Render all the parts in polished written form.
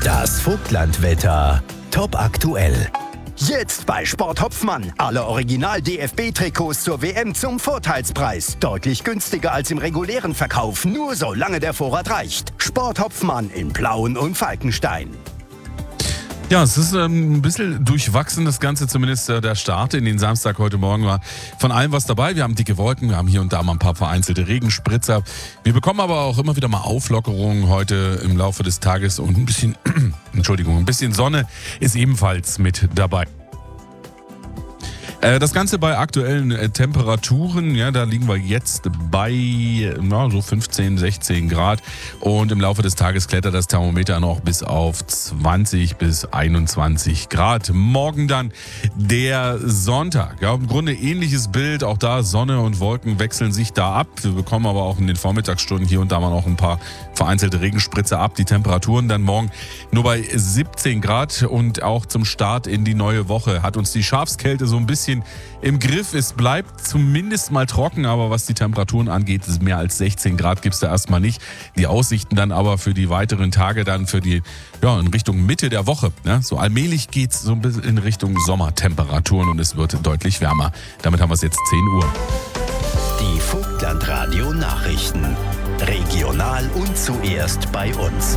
Das Vogtlandwetter top aktuell. Jetzt bei Sport Hopfmann. Alle Original-DFB-Trikots zur WM zum Vorteilspreis. Deutlich günstiger als im regulären Verkauf. Nur solange der Vorrat reicht. Sport Hopfmann in Plauen und Falkenstein. Ja, es ist ein bisschen durchwachsen, das Ganze, zumindest der Start in den Samstag heute Morgen war von allem was dabei. Wir haben dicke Wolken, wir haben hier und da mal ein paar vereinzelte Regenspritzer. Wir bekommen aber auch immer wieder mal Auflockerungen heute im Laufe des Tages und ein bisschen, ein bisschen Sonne ist ebenfalls mit dabei. Das Ganze bei aktuellen Temperaturen, ja, da liegen wir jetzt bei so 15, 16 Grad und im Laufe des Tages klettert das Thermometer noch bis auf 20 bis 21 Grad. Morgen dann der Sonntag, ja, im Grunde ähnliches Bild, auch da Sonne und Wolken wechseln sich da ab. Wir bekommen aber auch in den Vormittagsstunden hier und da mal noch ein paar vereinzelte Regenspritze ab. Die Temperaturen dann morgen nur bei 17 Grad und auch zum Start in die neue Woche hat uns die Schafskälte so ein bisschen im Griff. Es bleibt zumindest mal trocken, aber was die Temperaturen angeht, ist mehr als 16 Grad gibt es da erstmal nicht. Die Aussichten dann aber für die weiteren Tage dann in Richtung Mitte der Woche. Ne? So allmählich geht es so ein bisschen in Richtung Sommertemperaturen und es wird deutlich wärmer. Damit haben wir es jetzt 10 Uhr. Die Vogtlandradio Nachrichten. Regional und zuerst bei uns.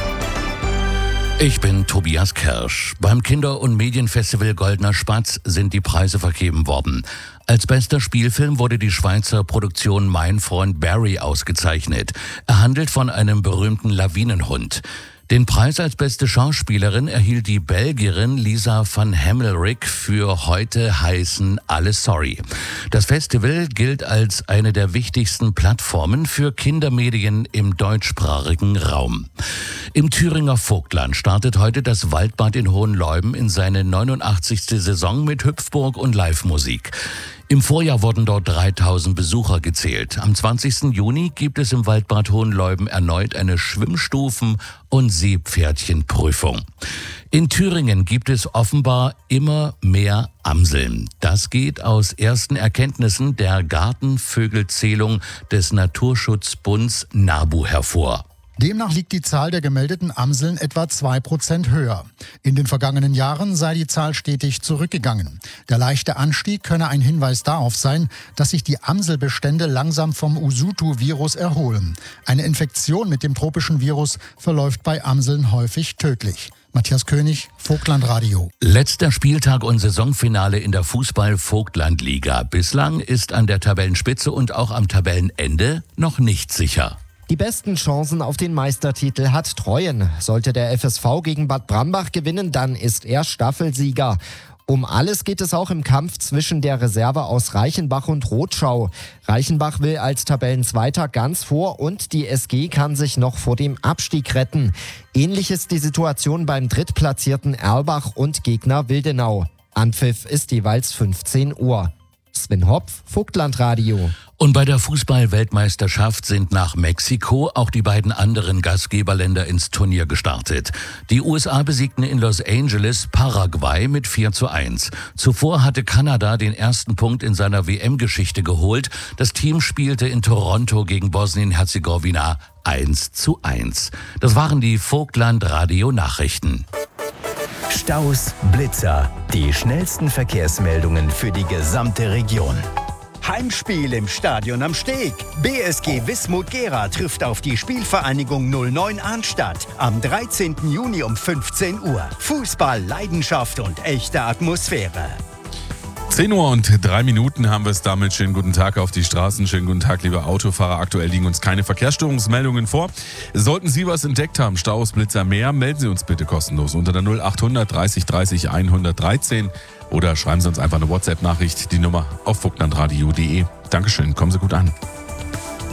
Ich bin Tobias Kersch. Beim Kinder- und Medienfestival Goldener Spatz sind die Preise vergeben worden. Als bester Spielfilm wurde die Schweizer Produktion Mein Freund Barry ausgezeichnet. Er handelt von einem berühmten Lawinenhund. Den Preis als beste Schauspielerin erhielt die Belgierin Lisa van Hemmelrich für Heute heißen Alle Sorry. Das Festival gilt als eine der wichtigsten Plattformen für Kindermedien im deutschsprachigen Raum. Im Thüringer Vogtland startet heute das Waldbad in Hohenleuben in seine 89. Saison mit Hüpfburg und Live-Musik. Im Vorjahr wurden dort 3000 Besucher gezählt. Am 20. Juni gibt es im Waldbad Hohenleuben erneut eine Schwimmstufen- und Seepferdchenprüfung. In Thüringen gibt es offenbar immer mehr Amseln. Das geht aus ersten Erkenntnissen der Gartenvögelzählung des Naturschutzbunds NABU hervor. Demnach liegt die Zahl der gemeldeten Amseln etwa 2% höher. In den vergangenen Jahren sei die Zahl stetig zurückgegangen. Der leichte Anstieg könne ein Hinweis darauf sein, dass sich die Amselbestände langsam vom Usutu-Virus erholen. Eine Infektion mit dem tropischen Virus verläuft bei Amseln häufig tödlich. Matthias König, Vogtlandradio. Letzter Spieltag und Saisonfinale in der Fußball-Vogtlandliga. Bislang ist an der Tabellenspitze und auch am Tabellenende noch nicht sicher. Die besten Chancen auf den Meistertitel hat Treuen. Sollte der FSV gegen Bad Brambach gewinnen, dann ist er Staffelsieger. Um alles geht es auch im Kampf zwischen der Reserve aus Reichenbach und Rotschau. Reichenbach will als Tabellenzweiter ganz vor und die SG kann sich noch vor dem Abstieg retten. Ähnlich ist die Situation beim drittplatzierten Erlbach und Gegner Wildenau. Anpfiff ist jeweils 15 Uhr. Sven Hopf, Vogtlandradio. Und bei der Fußball-Weltmeisterschaft sind nach Mexiko auch die beiden anderen Gastgeberländer ins Turnier gestartet. Die USA besiegten in Los Angeles Paraguay mit 4:1. Zuvor hatte Kanada den ersten Punkt in seiner WM-Geschichte geholt. Das Team spielte in Toronto gegen Bosnien-Herzegowina 1:1. Das waren die Vogtland-Radio-Nachrichten. Staus, Blitzer, die schnellsten Verkehrsmeldungen für die gesamte Region. Heimspiel im Stadion am Steg. BSG Wismut Gera trifft auf die Spielvereinigung 09 Arnstadt am 13. Juni um 15 Uhr. Fußball, Leidenschaft und echte Atmosphäre. 10 Uhr und 3 Minuten haben wir es damit. Schönen guten Tag auf die Straßen. Schönen guten Tag, liebe Autofahrer. Aktuell liegen uns keine Verkehrsstörungsmeldungen vor. Sollten Sie was entdeckt haben, Staus, Blitzer, mehr, melden Sie uns bitte kostenlos unter der 0800 30 30 113 oder schreiben Sie uns einfach eine WhatsApp-Nachricht, die Nummer auf vogtlandradio.de. Dankeschön, kommen Sie gut an.